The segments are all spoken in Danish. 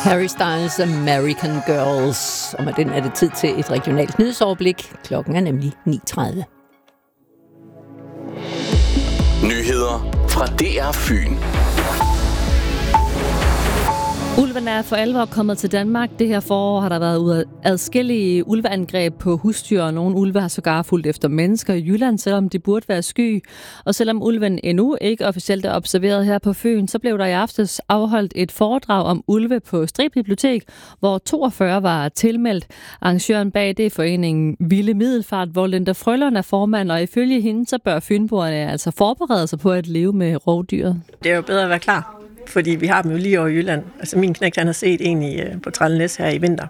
Harry Styles American Girls. Og med den er det tid til et regionalt nyhedsoverblik. Klokken er nemlig 9:30. Nyheder fra DR Fyn. Ulven er for alvor kommet til Danmark. Det her forår har der været adskillige ulveangreb på husdyr, og nogle ulve har sågar fulgt efter mennesker i Jylland, selvom de burde være sky. Og selvom ulven endnu ikke officielt er observeret her på Fyn, så blev der i aftes afholdt et foredrag om ulve på Strib Bibliotek, hvor 42 var tilmeldt. Arrangøren bag det er foreningen Vilde Middelfart, hvor Linda Frøllund er formand, og ifølge hende, så bør fynboerne altså forberede sig på at leve med rovdyret. Det er jo bedre at være klar. Fordi vi har dem jo lige over i Jylland. Altså min knægt, han har set en på Trællenæs her i vinter.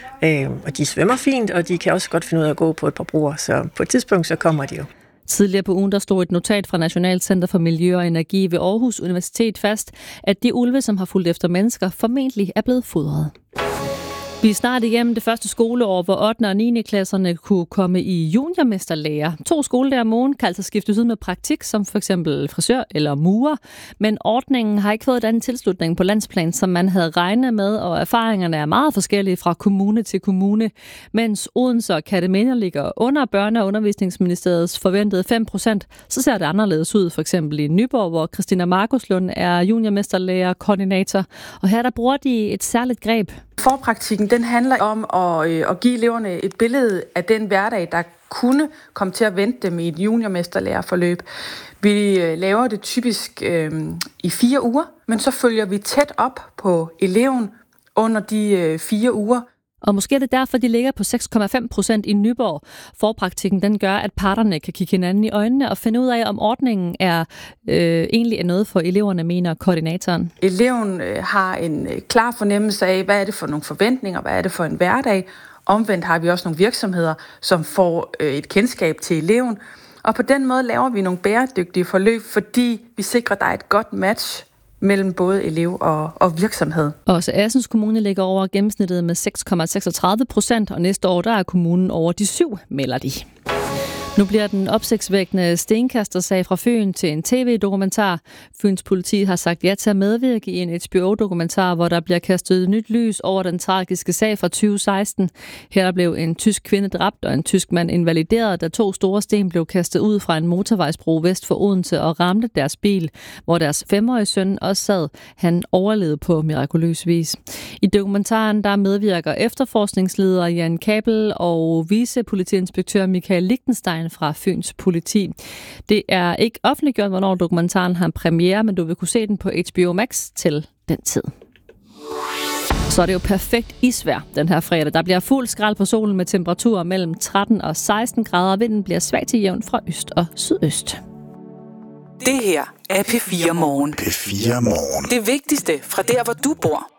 Og de svømmer fint, og de kan også godt finde ud af at gå på et par broer. Så på et tidspunkt, så kommer de jo. Tidligere på ugen, der slog et notat fra Nationalt Center for Miljø og Energi ved Aarhus Universitet fast, at de ulve, som har fulgt efter mennesker, formentlig er blevet fodret. Vi er snart igennem det første skoleår, hvor 8. og 9. klasserne kunne komme i juniormesterlære. 2 skoledage om ugen kan altså skiftes ud med praktik, som for eksempel frisør eller murer. Men ordningen har ikke fået den tilslutning på landsplan, som man havde regnet med, og erfaringerne er meget forskellige fra kommune til kommune. Mens Odense og Kerteminde ligger under Børne- og Undervisningsministeriets forventede 5%, så ser det anderledes ud, for eksempel i Nyborg, hvor Christina Markuslund er juniormesterlærer-koordinator. Og her der bruger de et særligt greb. Forpraktikken, den handler om at give eleverne et billede af den hverdag, der kunne komme til at vente dem i et juniormesterlærerforløb. Vi laver det typisk i 4 uger, men så følger vi tæt op på eleven under de 4 uger. Og måske er det derfor, de ligger på 6,5% i Nyborg. Forpraktikken den gør, at parterne kan kigge hinanden i øjnene og finde ud af, om ordningen er egentlig er noget for eleverne, mener koordinatoren. Eleven har en klar fornemmelse af, hvad er det for nogle forventninger, hvad er det for en hverdag. Omvendt har vi også nogle virksomheder, som får et kendskab til eleven. Og på den måde laver vi nogle bæredygtige forløb, fordi vi sikrer, at der er et godt match mellem både elev og virksomhed. Også Assens Kommune ligger over gennemsnittet med 6,36%, og næste år der er kommunen over de 7, melder de. Nu bliver den opsigtsvækkende stenkastersag fra Fyn til en tv-dokumentar. Fyns politi har sagt ja til at medvirke i en HBO-dokumentar, hvor der bliver kastet nyt lys over den tragiske sag fra 2016. Her blev en tysk kvinde dræbt og en tysk mand invalideret, da 2 store sten blev kastet ud fra en motorvejsbro vest for Odense og ramte deres bil, hvor deres 5-årige søn også sad. Han overlevede på mirakuløs vis. I dokumentaren der medvirker efterforskningsleder Jan Kabel og vicepolitiinspektør Michael Lichtenstein fra Fyns politi. Det er ikke offentliggjort, hvornår dokumentaren har en premiere, men du vil kunne se den på HBO Max til den tid. Så er det jo perfekt isvejr den her fredag. Der bliver fuld skrald på solen med temperaturer mellem 13 og 16 grader. Vinden bliver svag til jævn fra øst og sydøst. Det her er P4 Morgen. P4 Morgen. Det vigtigste fra der, hvor du bor.